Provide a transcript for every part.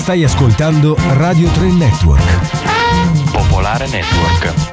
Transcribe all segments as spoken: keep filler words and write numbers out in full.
Stai ascoltando Radio tre Network. Popolare Network.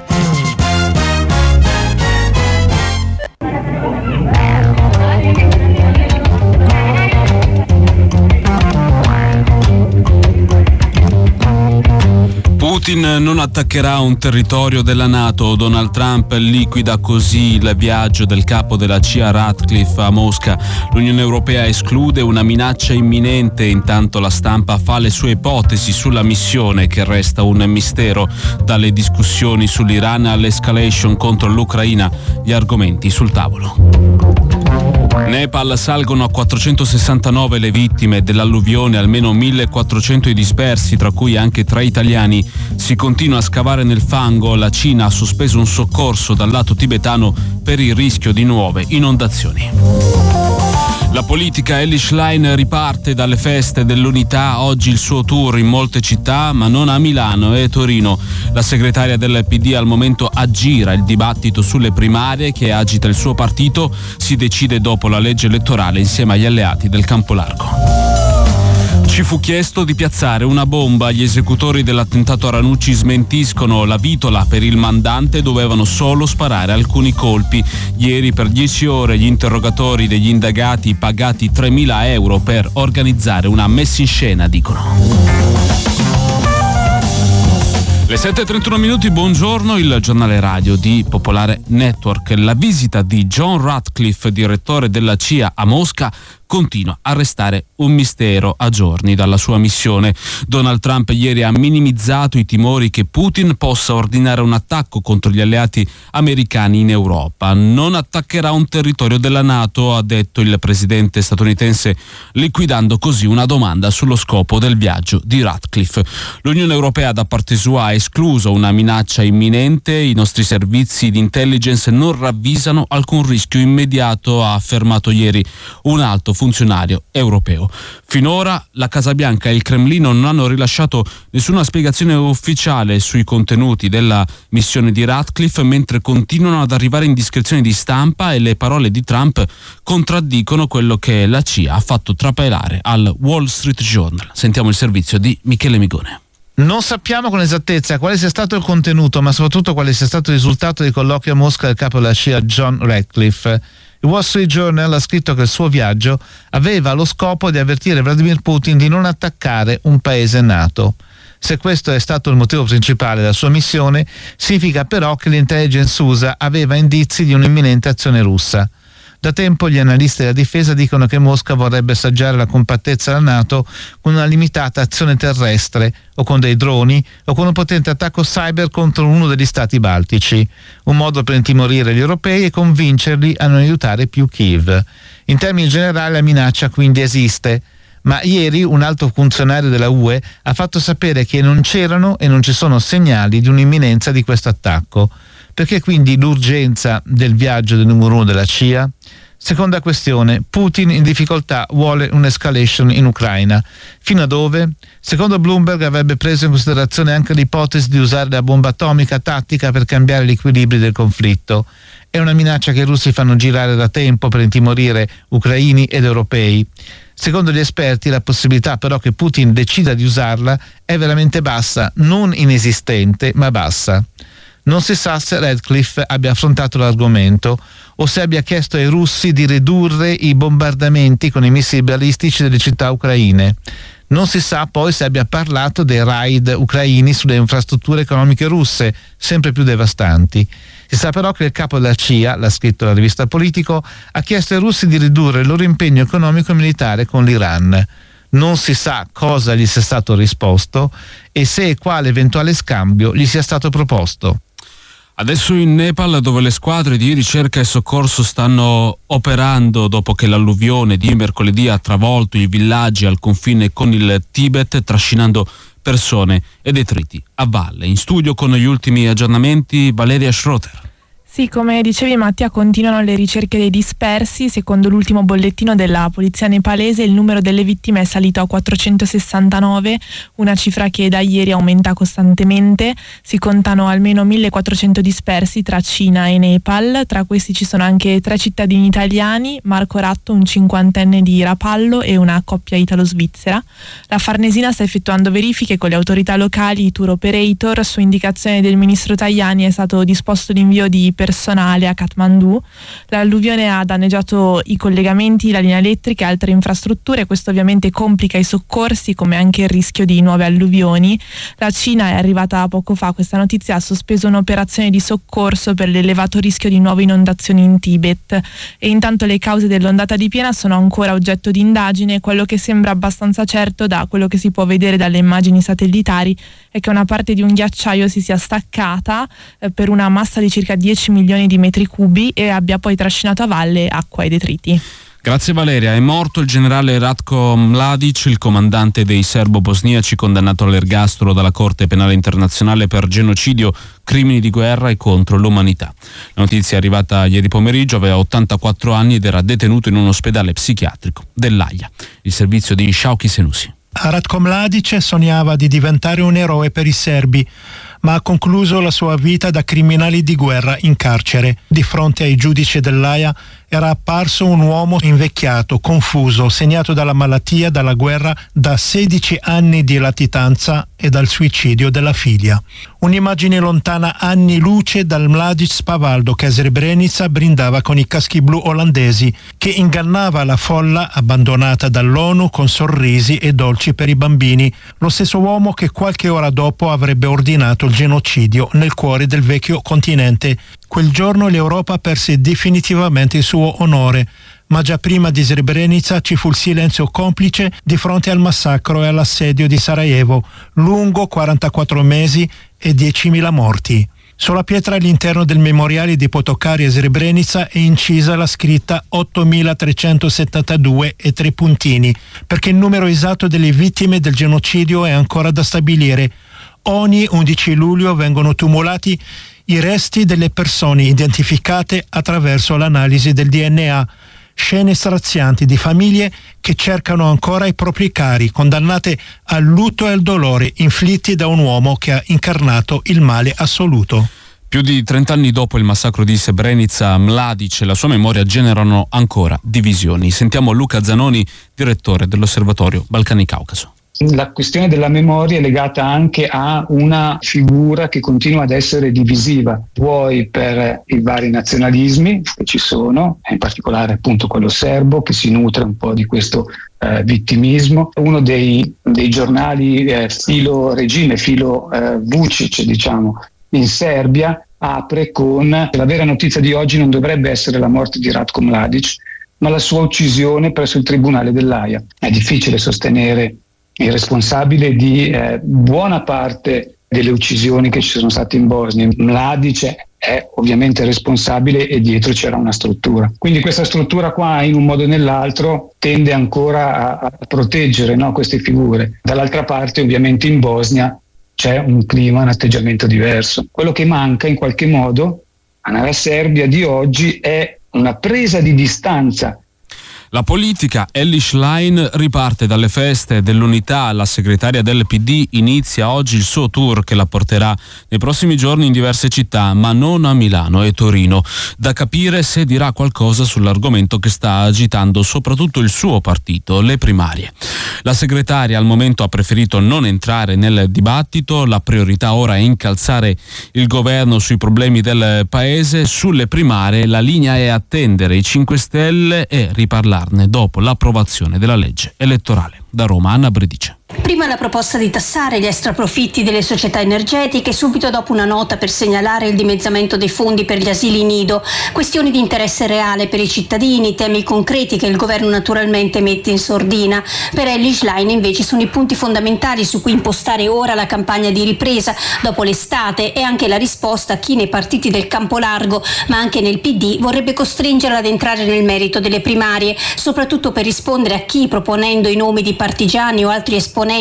Putin non attaccherà un territorio della NATO. Donald Trump liquida così il viaggio del capo della C I A Ratcliffe a Mosca. L'Unione Europea esclude una minaccia imminente, intanto la stampa fa le sue ipotesi sulla missione che resta un mistero. Dalle discussioni sull'Iran all'escalation contro l'Ucraina, gli argomenti sul tavolo. Nepal salgono a quattrocentosessantanove le vittime dell'alluvione, almeno millequattrocento i dispersi, tra cui anche tre italiani. Si continua a scavare nel fango. La Cina ha sospeso un soccorso dal lato tibetano per il rischio di nuove inondazioni. La politica. Elly Schlein riparte dalle feste dell'unità, oggi il suo tour in molte città, ma non a Milano e Torino. La segretaria del P D al momento aggira il dibattito sulle primarie che agita il suo partito, si decide dopo la legge elettorale insieme agli alleati del campo largo. Ci fu chiesto di piazzare una bomba. Gli esecutori dell'attentato a Ranucci smentiscono la vitola per il mandante, dovevano solo sparare alcuni colpi. Ieri per dieci ore gli interrogatori degli indagati, pagati tremila euro per organizzare una messa in scena, dicono. Le sette e trentuno minuti, buongiorno, il giornale radio di Popolare Network. La visita di John Ratcliffe, direttore della C I A a Mosca, continua a restare un mistero a giorni dalla sua missione. Donald Trump ieri ha minimizzato i timori che Putin possa ordinare un attacco contro gli alleati americani in Europa. Non attaccherà un territorio della NATO, ha detto il presidente statunitense, liquidando così una domanda sullo scopo del viaggio di Ratcliffe. L'Unione Europea da parte sua ha escluso una minaccia imminente. I nostri servizi di intelligence non ravvisano alcun rischio immediato, ha affermato ieri un alto funzionario europeo. Finora la Casa Bianca e il Cremlino non hanno rilasciato nessuna spiegazione ufficiale sui contenuti della missione di Ratcliffe, mentre continuano ad arrivare indiscrezioni di stampa e le parole di Trump contraddicono quello che la C I A ha fatto trapelare al Wall Street Journal. Sentiamo il servizio di Michele Migone. Non sappiamo con esattezza quale sia stato il contenuto, ma soprattutto quale sia stato il risultato dei colloqui a Mosca del capo della C I A John Ratcliffe. Il Wall Street Journal ha scritto che il suo viaggio aveva lo scopo di avvertire Vladimir Putin di non attaccare un paese NATO. Se questo è stato il motivo principale della sua missione, significa però che l'intelligence U S A aveva indizi di un'imminente azione russa. Da tempo gli analisti della difesa dicono che Mosca vorrebbe assaggiare la compattezza della NATO con una limitata azione terrestre, o con dei droni, o con un potente attacco cyber contro uno degli stati baltici, un modo per intimorire gli europei e convincerli a non aiutare più Kiev. In termini generali la minaccia quindi esiste, ma ieri un alto funzionario della U E ha fatto sapere che non c'erano e non ci sono segnali di un'imminenza di questo attacco. Perché quindi l'urgenza del viaggio del numero uno della C I A? Seconda questione, Putin in difficoltà vuole un'escalation in Ucraina. Fino a dove? Secondo Bloomberg avrebbe preso in considerazione anche l'ipotesi di usare la bomba atomica tattica per cambiare gli equilibri del conflitto. È una minaccia che i russi fanno girare da tempo per intimorire ucraini ed europei. Secondo gli esperti la possibilità però che Putin decida di usarla è veramente bassa, non inesistente, ma bassa. Non si sa se Ratcliffe abbia affrontato l'argomento o se abbia chiesto ai russi di ridurre i bombardamenti con i missili balistici delle città ucraine. Non si sa poi se abbia parlato dei raid ucraini sulle infrastrutture economiche russe, sempre più devastanti. Si sa però che il capo della C I A, l'ha scritto la rivista Politico, ha chiesto ai russi di ridurre il loro impegno economico e militare con l'Iran. Non si sa cosa gli sia stato risposto e se e quale eventuale scambio gli sia stato proposto. Adesso in Nepal, dove le squadre di ricerca e soccorso stanno operando dopo che l'alluvione di mercoledì ha travolto i villaggi al confine con il Tibet, trascinando persone e detriti a valle. In studio con gli ultimi aggiornamenti Valeria Schroeter. Sì, come dicevi Mattia, continuano le ricerche dei dispersi. Secondo l'ultimo bollettino della polizia nepalese il numero delle vittime è salito a quattrocentosessantanove, una cifra che da ieri aumenta costantemente. Si contano almeno millequattrocento dispersi tra Cina e Nepal, tra questi ci sono anche tre cittadini italiani, Marco Ratto, un cinquantenne di Rapallo e una coppia italo-svizzera. La Farnesina sta effettuando verifiche con le autorità locali, i tour operator. Su indicazione del ministro Tajani è stato disposto l'invio di personale a Kathmandu. L'alluvione ha danneggiato i collegamenti, la linea elettrica e altre infrastrutture. Questo ovviamente complica i soccorsi, come anche il rischio di nuove alluvioni. La Cina, è arrivata poco fa questa notizia, ha sospeso un'operazione di soccorso per l'elevato rischio di nuove inondazioni in Tibet. E intanto le cause dell'ondata di piena sono ancora oggetto di indagine. Quello che sembra abbastanza certo, da quello che si può vedere dalle immagini satellitari, è che una parte di un ghiacciaio si sia staccata eh, per una massa di circa dieci milioni di metri cubi e abbia poi trascinato a valle acqua e detriti. Grazie Valeria. È morto il generale Ratko Mladic, il comandante dei serbo-bosniaci condannato all'ergastolo dalla Corte Penale Internazionale per genocidio, crimini di guerra e contro l'umanità. La notizia è arrivata ieri pomeriggio, aveva ottantaquattro anni ed era detenuto in un ospedale psichiatrico dell'Aia. Il servizio di Shauki Senusi. Ratko Mladic sognava di diventare un eroe per i serbi, ma ha concluso la sua vita da criminale di guerra in carcere. Di fronte ai giudici dell'Aia era apparso un uomo invecchiato, confuso, segnato dalla malattia, dalla guerra, da sedici anni di latitanza e dal suicidio della figlia. Un'immagine lontana anni luce dal Mladic spavaldo che a Srebrenica brindava con i caschi blu olandesi, che ingannava la folla abbandonata dall'ONU con sorrisi e dolci per i bambini, lo stesso uomo che qualche ora dopo avrebbe ordinato il genocidio nel cuore del vecchio continente. Quel giorno l'Europa perse definitivamente il suo onore, ma già prima di Srebrenica ci fu il silenzio complice di fronte al massacro e all'assedio di Sarajevo, lungo quarantaquattro mesi e diecimila morti. Sulla pietra all'interno del memoriale di Potokari e Srebrenica è incisa la scritta ottomilatrecentosettantadue e tre puntini, perché il numero esatto delle vittime del genocidio è ancora da stabilire. Ogni undici luglio vengono tumulati i resti delle persone identificate attraverso l'analisi del D N A, scene strazianti di famiglie che cercano ancora i propri cari, condannate al lutto e al dolore inflitti da un uomo che ha incarnato il male assoluto. Più di trent'anni dopo il massacro di Srebrenica, Mladic e la sua memoria generano ancora divisioni. Sentiamo Luca Zanoni, direttore dell'Osservatorio Balcani-Caucaso. La questione della memoria è legata anche a una figura che continua ad essere divisiva, vuoi per i vari nazionalismi che ci sono, in particolare appunto quello serbo che si nutre un po' di questo eh, vittimismo. Uno dei, dei giornali eh, filo regime, filo eh, Vučić, diciamo, in Serbia apre con: la vera notizia di oggi non dovrebbe essere la morte di Ratko Mladic, ma la sua uccisione presso il tribunale dell'Aia. È difficile sostenere il responsabile di eh, buona parte delle uccisioni che ci sono state in Bosnia. Mladic è ovviamente responsabile e dietro c'era una struttura. Quindi questa struttura qua, in un modo o nell'altro, tende ancora a, a proteggere, no, queste figure. Dall'altra parte, ovviamente, in Bosnia c'è un clima, un atteggiamento diverso. Quello che manca in qualche modo nella Serbia di oggi è una presa di distanza. La politica. Elly Schlein riparte dalle feste dell'unità. La segretaria del P D inizia oggi il suo tour che la porterà nei prossimi giorni in diverse città, ma non a Milano e Torino. Da capire se dirà qualcosa sull'argomento che sta agitando soprattutto il suo partito, le primarie. La segretaria al momento ha preferito non entrare nel dibattito. La priorità ora è incalzare il governo sui problemi del paese. Sulle primarie la linea è attendere i cinque Stelle e riparlare dopo l'approvazione della legge elettorale. Da Roma, Anna Bredice. Prima la proposta di tassare gli extraprofitti delle società energetiche, subito dopo una nota per segnalare il dimezzamento dei fondi per gli asili nido, questioni di interesse reale per i cittadini, temi concreti che il governo naturalmente mette in sordina. Per Elly Schlein invece sono i punti fondamentali su cui impostare ora la campagna di ripresa dopo l'estate, e anche la risposta a chi nei partiti del campo largo, ma anche nel P D, vorrebbe costringerla ad entrare nel merito delle primarie, soprattutto per rispondere a chi, proponendo i nomi di partigiani o altri esponenti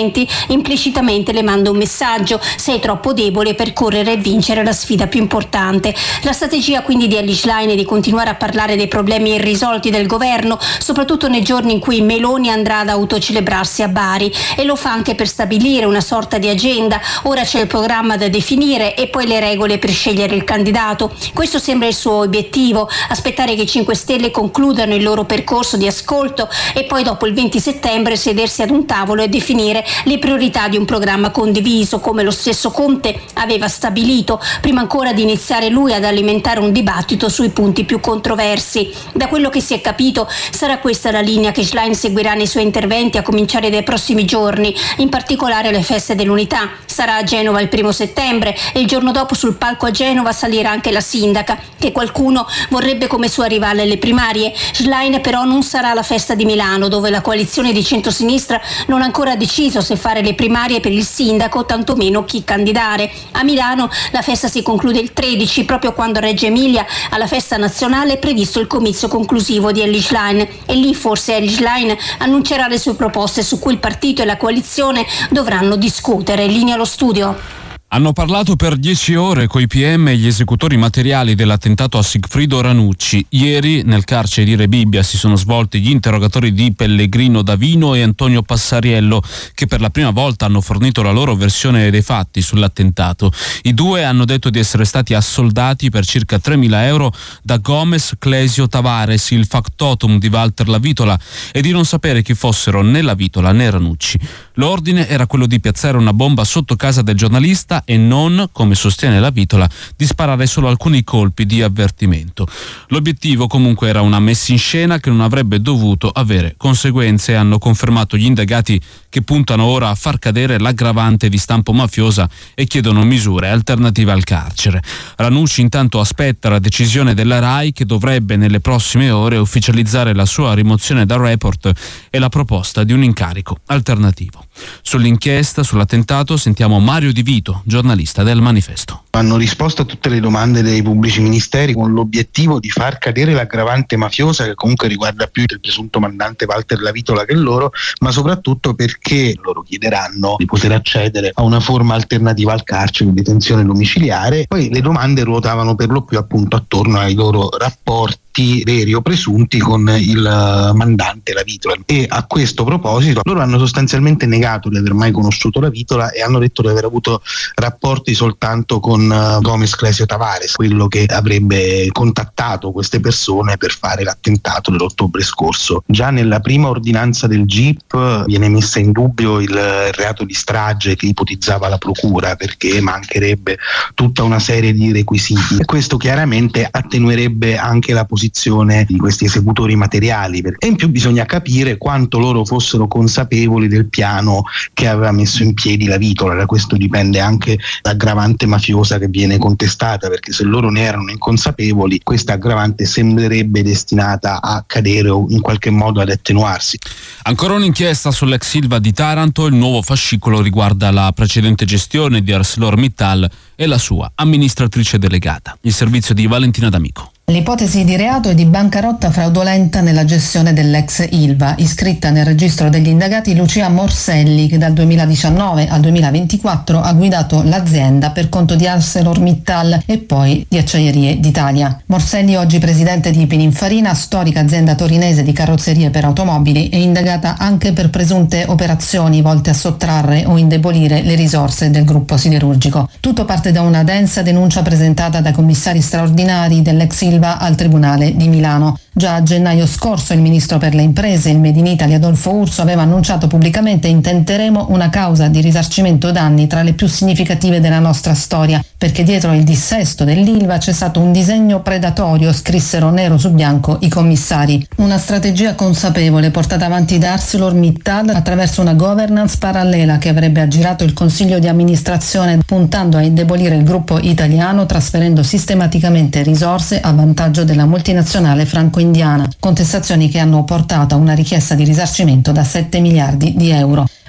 altrimenti implicitamente le manda un messaggio: sei troppo debole per correre e vincere la sfida più importante. La strategia quindi di Elly Schlein è di continuare a parlare dei problemi irrisolti del governo, soprattutto nei giorni in cui Meloni andrà ad autocelebrarsi a Bari, e lo fa anche per stabilire una sorta di agenda. Ora c'è il programma da definire e poi le regole per scegliere il candidato. Questo sembra il suo obiettivo: aspettare che i cinque Stelle concludano il loro percorso di ascolto e poi dopo il venti settembre sedersi ad un tavolo e definire le priorità di un programma condiviso, come lo stesso Conte aveva stabilito, prima ancora di iniziare lui ad alimentare un dibattito sui punti più controversi. Da quello che si è capito, sarà questa la linea che Schlein seguirà nei suoi interventi a cominciare dai prossimi giorni, in particolare le feste dell'unità. Sarà a Genova il primo settembre e il giorno dopo sul palco a Genova salirà anche la sindaca, che qualcuno vorrebbe come sua rivale alle primarie. Schlein però non sarà alla festa di Milano, dove la coalizione di centrosinistra non ha ancora deciso se fare le primarie per il sindaco, tantomeno chi candidare. A Milano la festa si conclude il tredici, proprio quando a Reggio Emilia, alla festa nazionale, è previsto il comizio conclusivo di Elly Schlein, e lì forse Elly Schlein annuncerà le sue proposte su cui il partito e la coalizione dovranno discutere. Linea allo studio. Hanno parlato per dieci ore coi P M e gli esecutori materiali dell'attentato a Sigfrido Ranucci. Ieri nel carcere di Rebibbia si sono svolti gli interrogatori di Pellegrino Davino e Antonio Passariello, che per la prima volta hanno fornito la loro versione dei fatti sull'attentato. I due hanno detto di essere stati assoldati per circa tremila euro da Gomez Clesio Tavares, il factotum di Walter Lavitola, e di non sapere chi fossero né Lavitola né Ranucci. L'ordine era quello di piazzare una bomba sotto casa del giornalista e non, come sostiene Lavitola, di sparare solo alcuni colpi di avvertimento. L'obiettivo comunque era una messa in scena che non avrebbe dovuto avere conseguenze, hanno confermato gli indagati, che puntano ora a far cadere l'aggravante di stampo mafiosa e chiedono misure alternative al carcere. Ranucci intanto aspetta la decisione della RAI, che dovrebbe nelle prossime ore ufficializzare la sua rimozione dal report e la proposta di un incarico alternativo. Sull'inchiesta sull'attentato sentiamo Mario Di Vito, giornalista del Manifesto. Hanno risposto a tutte le domande dei pubblici ministeri con l'obiettivo di far cadere l'aggravante mafiosa, che comunque riguarda più il presunto mandante Walter Lavitola che loro, ma soprattutto perché loro chiederanno di poter accedere a una forma alternativa al carcere di detenzione domiciliare. Poi le domande ruotavano per lo più appunto attorno ai loro rapporti veri o presunti con il mandante Lavitola, e a questo proposito loro hanno sostanzialmente negato di aver mai conosciuto Lavitola e hanno detto di aver avuto rapporti soltanto con uh, Gomez Clesio Tavares, quello che avrebbe contattato queste persone per fare l'attentato dell'ottobre scorso. Già nella prima ordinanza del G I P viene messa in dubbio il, il reato di strage che ipotizzava la procura, perché mancherebbe tutta una serie di requisiti, e questo chiaramente attenuerebbe anche la posizione di questi esecutori materiali, e in più bisogna capire quanto loro fossero consapevoli del piano che aveva messo in piedi Lavitola. Da questo dipende anche l'aggravante mafiosa che viene contestata, perché se loro ne erano inconsapevoli, questa aggravante sembrerebbe destinata a cadere o in qualche modo ad attenuarsi. Ancora un'inchiesta sull'ex Ilva di Taranto. Il nuovo fascicolo riguarda la precedente gestione di ArcelorMittal e la sua amministratrice delegata. Il servizio di Valentina D'Amico. L'ipotesi di reato è di bancarotta fraudolenta nella gestione dell'ex Ilva, iscritta nel registro degli indagati Lucia Morselli, che dal duemiladiciannove al duemilaventiquattro ha guidato l'azienda per conto di ArcelorMittal e poi di Acciaierie d'Italia. Morselli, oggi presidente di Pininfarina, storica azienda torinese di carrozzerie per automobili, è indagata anche per presunte operazioni volte a sottrarre o indebolire le risorse del gruppo siderurgico. Tutto parte da una densa denuncia presentata dai commissari straordinari dell'ex Ilva al Tribunale di Milano. Già a gennaio scorso il ministro per le imprese e il Made in Italy Adolfo Urso aveva annunciato pubblicamente: intenteremo una causa di risarcimento danni tra le più significative della nostra storia, perché dietro il dissesto dell'Ilva c'è stato un disegno predatorio, scrissero nero su bianco i commissari. Una strategia consapevole portata avanti da ArcelorMittal attraverso una governance parallela che avrebbe aggirato il consiglio di amministrazione, puntando a indebolire il gruppo italiano, trasferendo sistematicamente risorse a vantaggio della multinazionale franco-indiana. Contestazioni che hanno portato a una richiesta di risarcimento da sette miliardi di euro.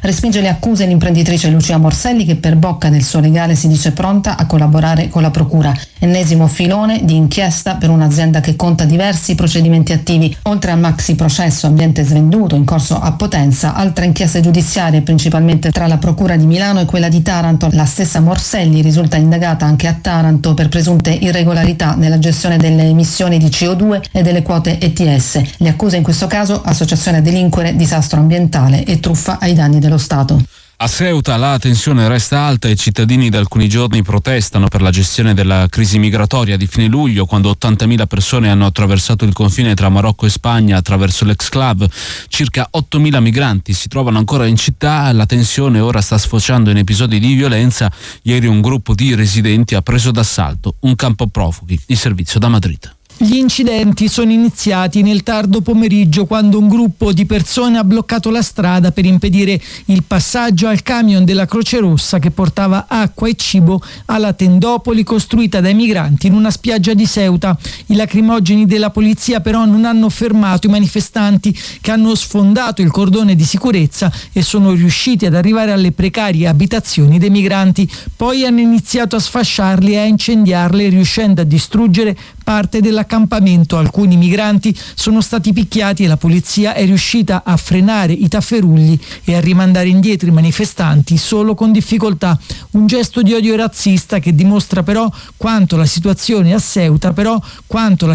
Respinge le accuse l'imprenditrice Lucia Morselli, che per bocca del suo legale si dice pronta a collaborare con la procura. Ennesimo filone di inchiesta per un'azienda che conta diversi procedimenti attivi. Oltre al maxi processo ambiente svenduto in corso a Potenza, altre inchieste giudiziarie principalmente tra la procura di Milano e quella di Taranto. La stessa Morselli risulta indagata anche a Taranto per presunte irregolarità nella gestione delle emissioni di C O due e delle quote E T S. Le accuse in questo caso: associazione a delinquere, disastro ambientale e truffa ai danni dello Stato. A Ceuta la tensione resta alta e i cittadini da alcuni giorni protestano per la gestione della crisi migratoria di fine luglio, quando ottantamila persone hanno attraversato il confine tra Marocco e Spagna attraverso l'exclave. Circa ottomila migranti si trovano ancora in città. La tensione ora sta sfociando in episodi di violenza. Ieri un gruppo di residenti ha preso d'assalto un campo profughi in servizio da Madrid. Gli incidenti sono iniziati nel tardo pomeriggio, quando un gruppo di persone ha bloccato la strada per impedire il passaggio al camion della Croce Rossa che portava acqua e cibo alla tendopoli costruita dai migranti in una spiaggia di Ceuta. I lacrimogeni della polizia però non hanno fermato i manifestanti, che hanno sfondato il cordone di sicurezza e sono riusciti ad arrivare alle precarie abitazioni dei migranti. Poi hanno iniziato a sfasciarle e a incendiarle, riuscendo a distruggere parte dell'accampamento. Alcuni migranti sono stati picchiati e la polizia è riuscita a frenare i tafferugli e a rimandare indietro i manifestanti solo con difficoltà. Un gesto di odio razzista che dimostra però quanto la situazione a Ceuta, però quanto la